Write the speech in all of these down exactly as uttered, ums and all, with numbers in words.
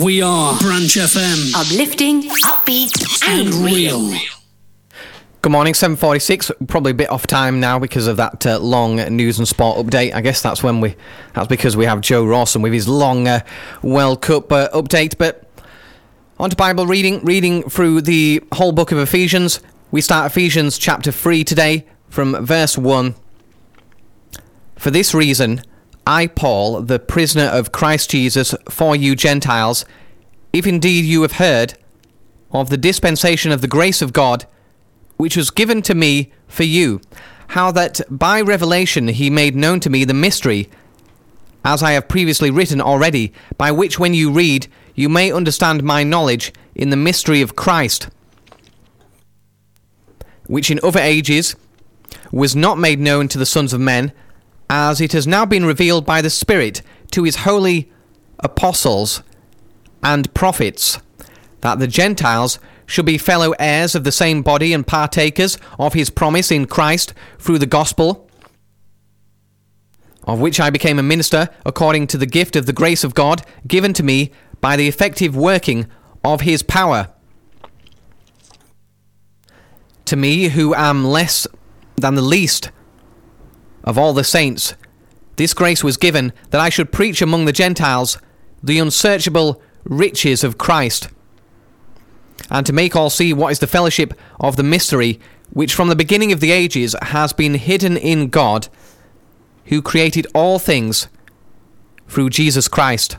We are Branch F M. Uplifting, upbeat, and, and real. real. Good morning, seven forty-six. Probably a bit off time now because of that uh, long news and sport update. I guess that's when we. That's because we have Joe Rawson with his long uh, World Cup uh, update. But on to Bible reading. Reading through the whole book of Ephesians. We start Ephesians chapter three today from verse one. For this reason, I, Paul, the prisoner of Christ Jesus, for you Gentiles, if indeed you have heard of the dispensation of the grace of God, which was given to me for you, how that by revelation he made known to me the mystery, as I have previously written already, by which when you read, you may understand my knowledge in the mystery of Christ, which in other ages was not made known to the sons of men, as it has now been revealed by the Spirit to his holy apostles and prophets, that the Gentiles should be fellow heirs of the same body and partakers of his promise in Christ through the gospel, of which I became a minister according to the gift of the grace of God given to me by the effective working of his power. To me, who am less than the least of all the saints, this grace was given that I should preach among the Gentiles the unsearchable riches of Christ, and to make all see what is the fellowship of the mystery, which from the beginning of the ages has been hidden in God, who created all things through Jesus Christ,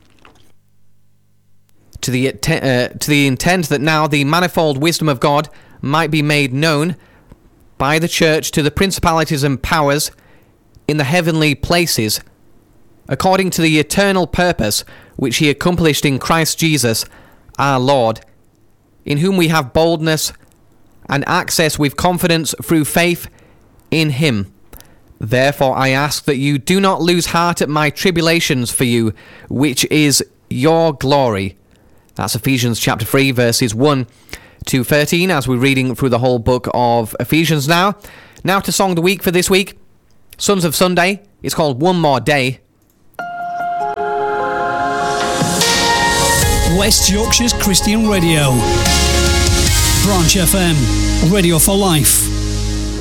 to the, uh, to the intent that now the manifold wisdom of God might be made known by the church to the principalities and powers in the heavenly places, according to the eternal purpose which he accomplished in Christ Jesus our Lord, in whom we have boldness and access with confidence through faith in him. Therefore I ask that you do not lose heart at my tribulations for you, which is your glory. That's Ephesians chapter three, verses one to thirteen, as we're reading through the whole book of Ephesians now. Now to Song of the Week for this week. Sons of Sunday. It's called One More Day. West Yorkshire's Christian Radio. Branch F M. Radio for life.